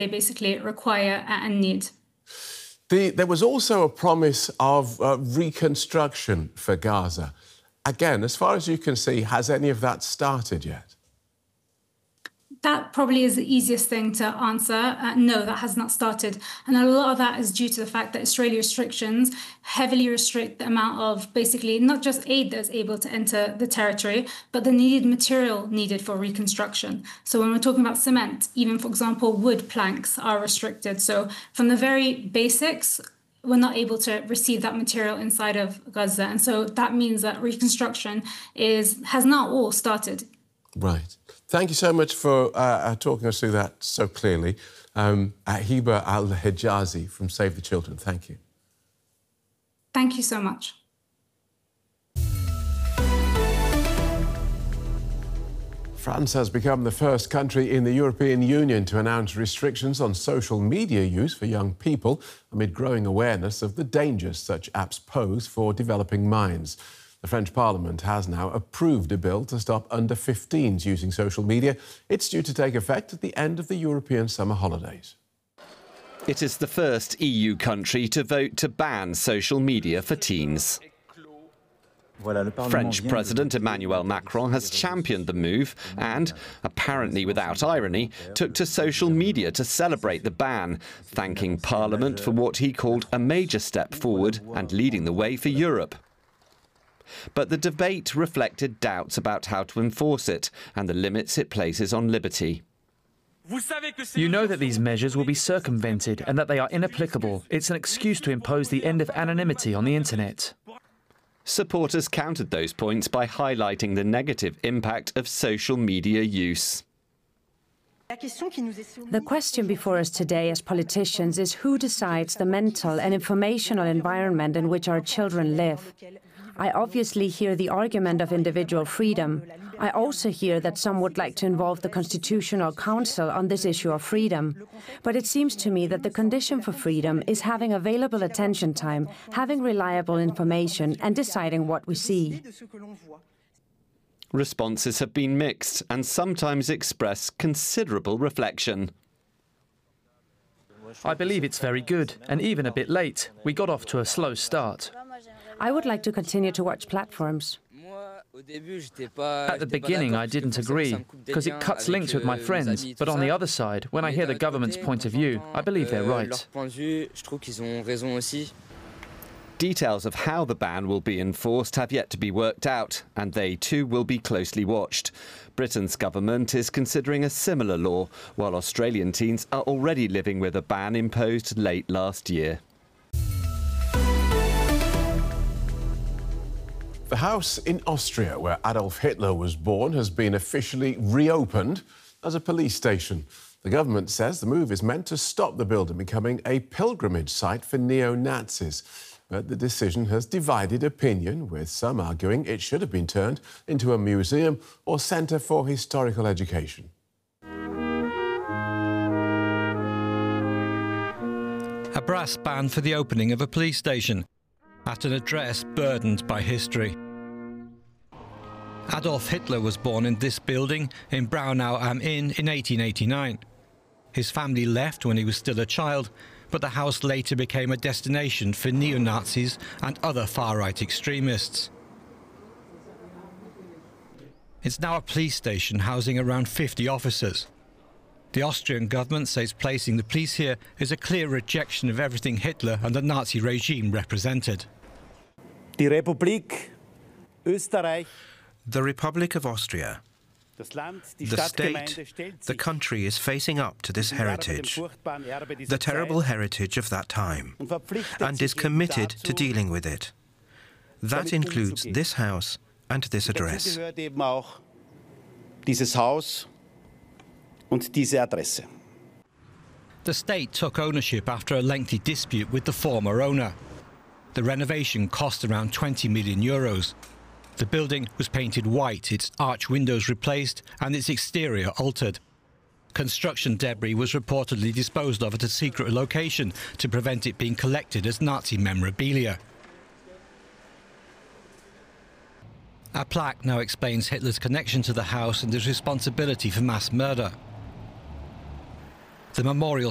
they basically require and need. There was also a promise of reconstruction for Gaza. Again, as far as you can see, has any of that started yet? That probably is the easiest thing to answer. No, that has not started. And a lot of that is due to the fact that Israeli restrictions heavily restrict the amount of basically not just aid that is able to enter the territory, but the needed material needed for reconstruction. So when we're talking about cement, even, for example, wood planks are restricted. So from the very basics, we're not able to receive that material inside of Gaza. And so that means that reconstruction has not all started. Right. Thank you so much for talking us through that so clearly. Hiba Al-Hijazi from Save the Children, thank you. Thank you so much. France has become the first country in the European Union to announce restrictions on social media use for young people amid growing awareness of the dangers such apps pose for developing minds. The French Parliament has now approved a bill to stop under-15s using social media. It's due to take effect at the end of the European summer holidays. It is the first EU country to vote to ban social media for teens. French President Emmanuel Macron has championed the move and, apparently without irony, took to social media to celebrate the ban, thanking Parliament for what he called a major step forward and leading the way for Europe. But the debate reflected doubts about how to enforce it and the limits it places on liberty. You know that these measures will be circumvented and that they are inapplicable. It's an excuse to impose the end of anonymity on the internet. Supporters countered those points by highlighting the negative impact of social media use. The question before us today as politicians is who decides the mental and informational environment in which our children live. I obviously hear the argument of individual freedom. I also hear that some would like to involve the Constitutional Council on this issue of freedom. But it seems to me that the condition for freedom is having available attention time, having reliable information and deciding what we see. Responses have been mixed and sometimes express considerable reflection. I believe it's very good and even a bit late. We got off to a slow start. I would like to continue to watch platforms. At the beginning, I didn't agree, because it cuts links with my friends. But on the other side, when I hear the government's point of view, I believe they're right. Details of how the ban will be enforced have yet to be worked out, and they too will be closely watched. Britain's government is considering a similar law, while Australian teens are already living with a ban imposed late last year. The house in Austria where Adolf Hitler was born has been officially reopened as a police station. The government says the move is meant to stop the building becoming a pilgrimage site for neo-Nazis. But the decision has divided opinion, with some arguing it should have been turned into a museum or centre for historical education. A brass band for the opening of a police station at an address burdened by history. Adolf Hitler was born in this building in Braunau am Inn in 1889. His family left when he was still a child, but the house later became a destination for neo-Nazis and other far-right extremists. It's now a police station housing around 50 officers. The Austrian government says placing the police here is a clear rejection of everything Hitler and the Nazi regime represented. Die Republik Österreich. The Republic of Austria. The state, the country is facing up to this heritage, the terrible heritage of that time, and is committed to dealing with it. That includes this house and this address. Dieses Haus und diese Adresse. The state took ownership after a lengthy dispute with the former owner. The renovation cost around 20 million euros. The building was painted white, its arch windows replaced and its exterior altered. Construction debris was reportedly disposed of at a secret location to prevent it being collected as Nazi memorabilia. A plaque now explains Hitler's connection to the house and his responsibility for mass murder. The memorial